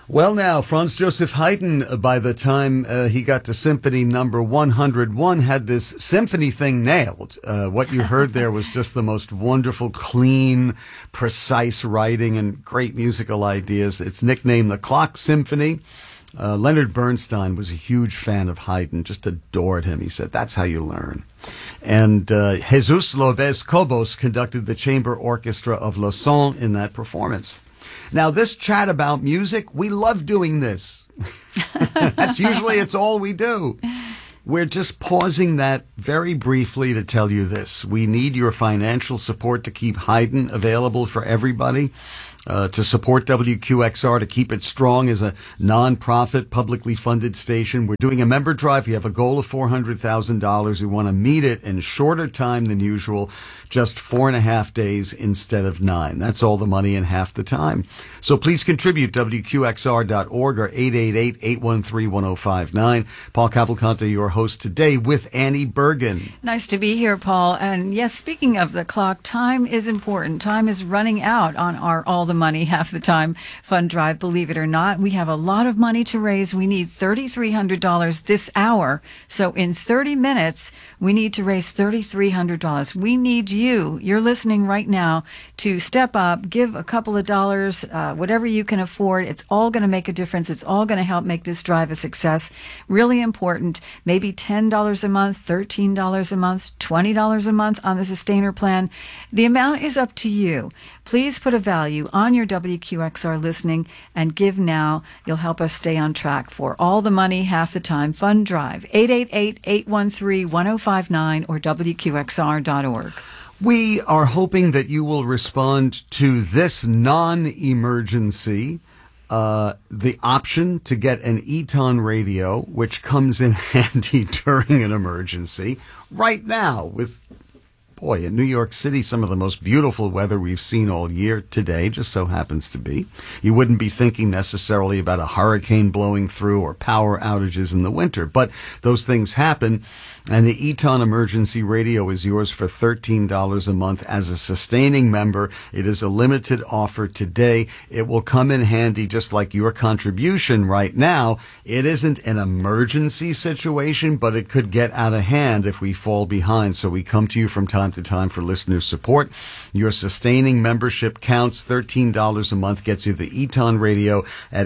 Well, now, Franz Joseph Haydn, by the time he got to Symphony number 101, had this symphony thing nailed. What you heard there was just the most wonderful, clean, precise writing and great musical ideas. It's nicknamed the Clock Symphony. Leonard Bernstein was a huge fan of Haydn, just adored him. He said, that's how you learn. And Jesus Lopez Cobos conducted the chamber orchestra of Lausanne in that performance. Now, this chat about music, we love doing this. It's all we do. We're just pausing that very briefly to tell you this. We need your financial support to keep Haydn available for everybody, to support WQXR, to keep it strong as a non-profit, publicly funded station. We're doing a member drive. We have a goal of $400,000. We want to meet it in shorter time than usual, just 4.5 days instead of 9. That's all the money in half the time. So please contribute, WQXR.org or 888-813-1059. Paul Cavalcante, your host today with Annie Bergen. Nice to be here, Paul. And yes, speaking of the clock, time is important. Time is running out on our All the Money Half the Time fund drive. Believe it or not, we have a lot of money to raise. We need $3,300 this hour. So in 30 minutes, we need to raise $3,300. We need you. You're listening right now to step up, give a couple of dollars, whatever you can afford. It's all going to make a difference. It's all going to help make this drive a success. Really important. Maybe $10 a month, $13 a month, $20 a month on the Sustainer plan. The amount is up to you. Please put a value on your WQXR listening and give now. You'll help us stay on track for All the Money Half the Time fund drive. 888-813-1059 or WQXR.org. We are hoping that you will respond to this non-emergency, the option to get an Eton radio, which comes in handy during an emergency. Right now, with, boy, in New York City, some of the most beautiful weather we've seen all year today just so happens to be. You wouldn't be thinking necessarily about a hurricane blowing through or power outages in the winter, but those things happen. And the Eton Emergency Radio is yours for $13 a month as a sustaining member. It is a limited offer today. It will come in handy just like your contribution right now. It isn't an emergency situation, but it could get out of hand if we fall behind. So we come to you from time to time for listener support. Your sustaining membership counts. $13 a month gets you the Eton Radio at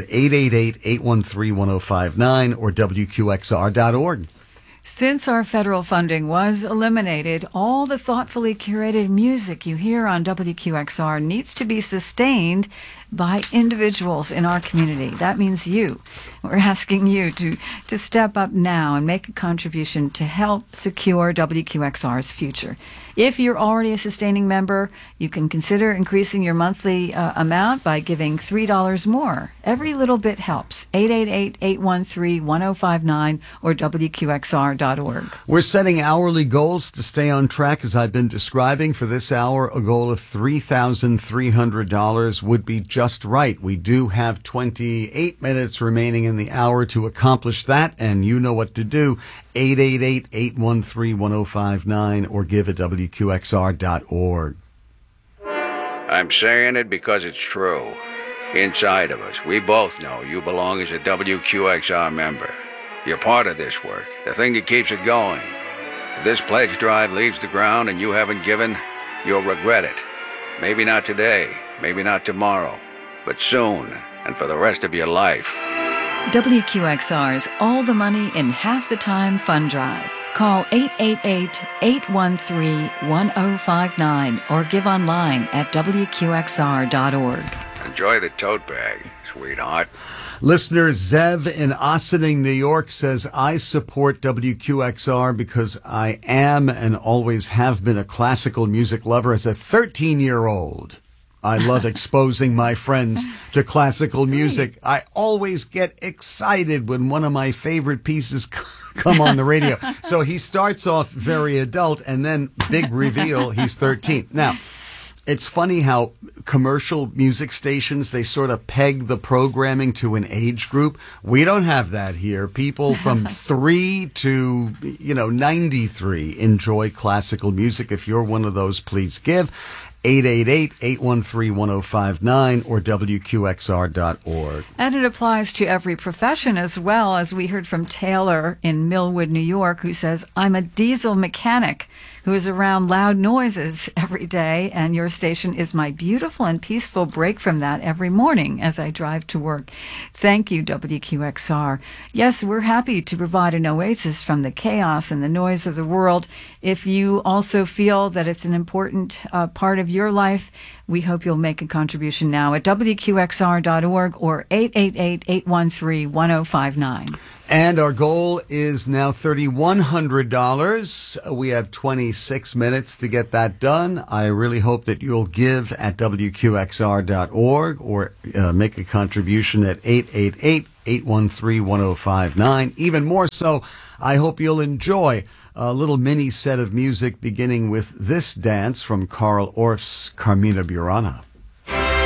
888-813-1059 or WQXR.org. Since our federal funding was eliminated, all the thoughtfully curated music you hear on WQXR needs to be sustained by individuals in our community. That means you. We're asking you to step up now and make a contribution to help secure WQXR's future. If you're already a sustaining member, you can consider increasing your monthly amount by giving $3 more. Every little bit helps. 888-813-1059 or WQXR.org. We're setting hourly goals to stay on track, as I've been describing. For this hour, a goal of $3,300 would be just right. We do have 28 minutes remaining in the hour to accomplish that, and you know what to do. 888-813-1059 or give at WQXR.org. I'm saying it because it's true. Inside of us, we both know you belong as a WQXR member. You're part of this work, the thing that keeps it going. If this pledge drive leaves the ground and you haven't given, you'll regret it. Maybe not today, maybe not tomorrow, but soon and for the rest of your life. WQXR's All the Money in Half the Time fund drive. Call 888-813-1059 or give online at WQXR.org. Enjoy the tote bag, sweetheart. Listener Zev in Ossining, New York says, I support WQXR because I am and always have been a classical music lover as a 13-year-old. I love exposing my friends to classical music. I always get excited when one of my favorite pieces come on the radio. So he starts off very adult, and then big reveal, he's 13. Now, it's funny how commercial music stations, they sort of peg the programming to an age group. We don't have that here. People from 3 to, 93 enjoy classical music. If you're one of those, please give. 888-813-1059 or WQXR.org. And it applies to every profession as well, as we heard from Taylor in Millwood, New York, who says, I'm a diesel mechanic who is around loud noises every day, and your station is my beautiful and peaceful break from that every morning as I drive to work. Thank you, WQXR. Yes, we're happy to provide an oasis from the chaos and the noise of the world. If you also feel that it's an important part of your life, we hope you'll make a contribution now at WQXR.org or 888-813-1059. And our goal is now $3,100. We have 26 minutes to get that done. I really hope that you'll give at WQXR.org or make a contribution at 888-813-1059. Even more so, I hope you'll enjoy a little mini set of music beginning with this dance from Carl Orff's Carmina Burana.